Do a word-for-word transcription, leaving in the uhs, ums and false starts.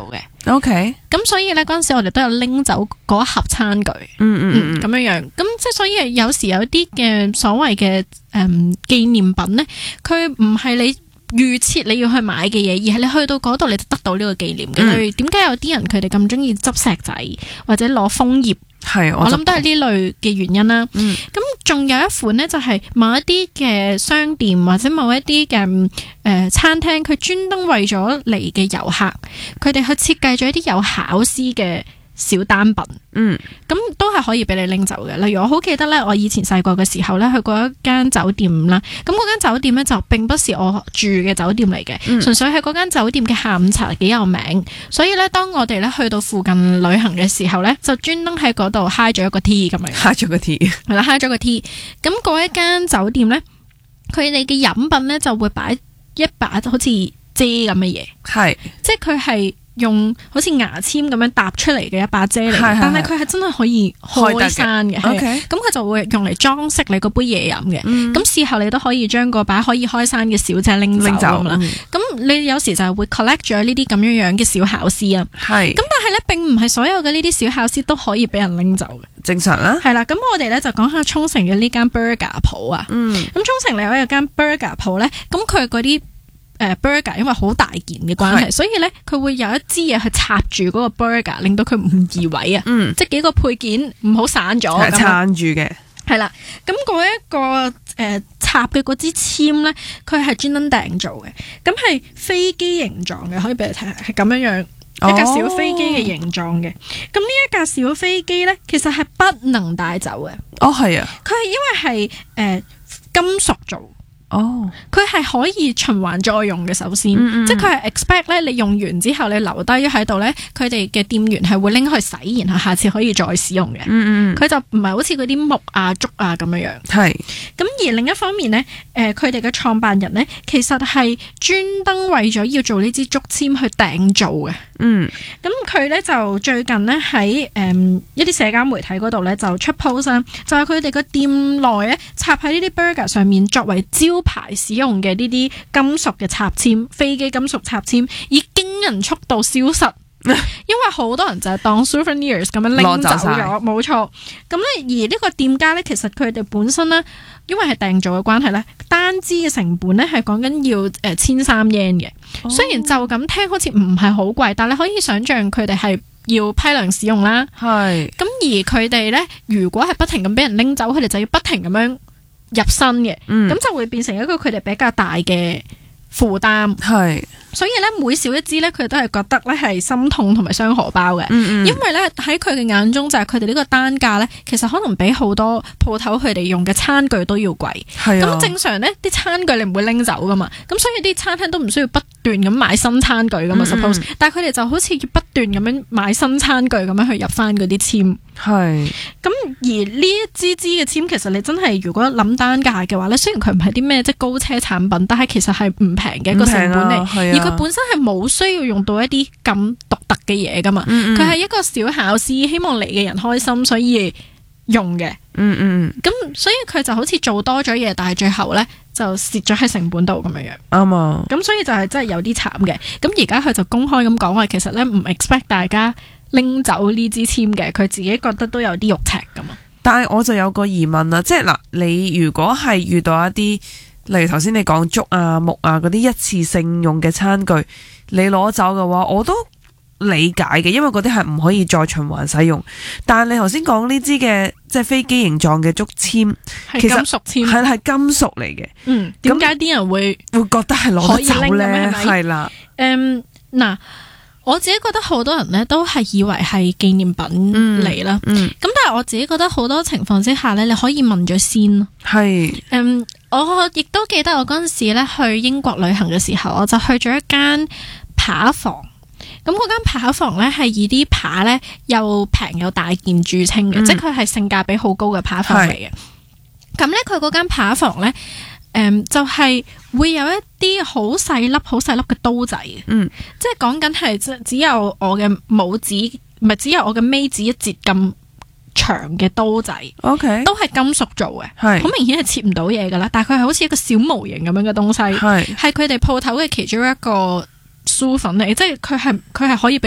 嘅。 OK， 咁所以咧嗰陣時我哋都有拎走嗰一盒餐具， 嗯嗯嗯， 咁樣樣。咁即係所以有時有啲嘅所謂嘅誒紀念品咧，佢唔係你預設你要去買嘅嘢，而係你去到嗰度你就得到呢個紀念嘅。例如點解有啲人佢哋咁中意執石仔或者攞楓葉？係，我諗都係呢類嘅原因啦。 嗯， 咁仲有一款呢，就係某一啲嘅商店或者某一啲嘅誒餐廳，佢專登為咗嚟嘅遊客，佢哋去設計咗一啲有巧思嘅小單品。 嗯， 咁都係可以俾你拎走嘅。例如我好記得咧，我以前細個嘅時候咧，去過一間酒店啦。咁嗰間酒店咧就並不是我住嘅酒店嚟嘅，純、嗯、粹係嗰間酒店嘅下午茶幾有名。所以咧，當我哋咧去到附近旅行嘅時候咧，就專登喺嗰度 high 咗一個 tea 咁樣。 high 咗個 tea 係啦 high 咗個 tea。咁嗰一間酒店咧，佢哋嘅飲品咧就會擺一把好似遮咁嘅嘢，係，即係佢係用好似牙籤咁樣搭出嚟嘅一把遮嚟，但係佢係真係可以開山嘅。咁佢就會用嚟裝飾你嗰杯嘢飲嘅。咁、嗯、事後你都可以將個把可以開山嘅小遮拎走咁啦。咁、嗯、你有時就係會 collect 咗呢啲咁樣樣嘅小巧思啊。係。咁但係咧，並唔係所有嘅呢啲小巧思都可以俾人拎走嘅。正常啦。係啦，咁我哋咧就講下沖繩嘅呢間 burger 鋪啊。嗯。咁沖繩嚟講有間 burger 鋪咧，咁佢嗰啲誒、uh, burger 因為好大件嘅關係，所以咧佢會有一支嘢去插住嗰個 burger， 令到佢唔移位啊。嗯，即係幾個配件唔好散咗，係撐住嘅。係啦，咁嗰一個誒、呃、插嘅嗰支籤咧，佢係專登訂做嘅，咁係飛機形狀嘅，可以俾你睇下，係咁樣樣、哦、一架小飛機嘅形狀嘅。咁呢一架小飛機咧，其實係不能帶走嘅。哦，係啊，佢係因為係誒、呃、金屬做。哦，佢係可以循環再用嘅，首先，嗯嗯即係佢係 expect 咧，你用完之後你留低喺度咧，佢哋嘅店員係會拎去洗，然後下次可以再使用嘅。嗯嗯，佢就唔係好似嗰啲木啊竹啊咁樣樣。係，咁而另一方面咧，誒佢哋嘅創辦人咧，其實係專登為咗要做呢支竹籤去訂做嘅。嗯，咁佢咧就最近咧喺誒一啲社交媒體嗰度咧就出 post 啦，就係佢哋個店內咧插喺呢啲 burger 上面作為招牌使用嘅呢啲金屬嘅插籤，飛機金屬插籤以驚人速度消失，因為好多人就係當 souvenirs 咁樣拎走咗，冇錯。咁咧而呢個店家咧，其實佢哋本身咧，因為係訂做嘅關係咧，單支嘅成本咧係講緊要誒千三 yen 嘅。哦、雖然就咁聽好似唔係好貴，但係你可以想象佢哋係要批量使用啦。係。咁而佢哋咧，如果係不停咁俾人拎走，佢哋就要不停咁樣入身嘅，咁、嗯、就會變成一個佢哋比較大嘅負擔。係，所以咧每少一支咧，佢哋都係覺得咧係心痛同埋傷荷包嘅。嗯嗯，因為咧喺佢嘅眼中就係佢哋呢個單價咧，其實可能比好多鋪頭佢哋用嘅餐具都要貴。係啊，咁正常咧啲餐具你唔會拎走噶嘛，咁所以啲餐廳都唔需要不斷咁買新餐具噶嘛。suppose，但係佢哋就好似要不斷咁樣買新餐具咁樣去入翻嗰啲籤。係，咁而呢一支支嘅籤，其實你真係如果諗單價嘅話咧，雖然佢唔係啲咩即係高車產品，但係其實係唔平嘅一個成本嚟，啊、而佢本身係冇需要用到一啲咁獨特嘅嘢噶嘛，佢、嗯、係、嗯、一個小巧思，希望嚟嘅人開心，所以用嘅。嗯嗯，咁所以佢就好似做多咗嘢，但係最後咧就蝕咗喺成本度咁樣樣。啱啊，咁所以就係真係有啲慘嘅。咁而家佢就公開咁講話，其實咧唔 expect 大家拎走呢支籤嘅，佢自己覺得都有啲肉赤噶嘛。但係我就有個疑問啦，即係嗱，你如果係遇到一啲，例如頭先你講竹啊木啊嗰啲一次性用嘅餐具，你攞走嘅話，我都理解嘅，因為嗰啲係唔可以再循環使用。但係你頭先講呢支嘅即係飛機形狀嘅竹籤，係金屬籤，係係金屬嚟嘅。嗯，點解啲人會會覺得係攞得走咧？係啦，誒嗱。我自己覺得好多人咧都係以為係紀念品嚟啦，咁、嗯嗯、但係我自己覺得好多情況之下咧，你可以問咗先咯。係，誒、嗯，我亦都記得我嗰陣時咧去英國旅行嘅時候，我就去咗一間扒房，咁嗰間扒房咧係以啲扒咧又平又大件著稱嘅，嗯、即係佢係性價比好高嘅扒房嚟嘅。咁咧佢嗰間扒房咧。誒、嗯，就係、是、會有一啲好細粒、好細粒嘅刀仔嘅，嗯，即係講緊係只只有我嘅拇指，唔係只有我嘅尾指一截咁長嘅刀仔，OK，都係金屬做嘅，係好明顯係切唔到嘢噶啦，但係佢係好似一個小模型咁樣嘅東西，係係佢哋鋪頭嘅其中一個酥粉嚟，即係佢係佢係可以俾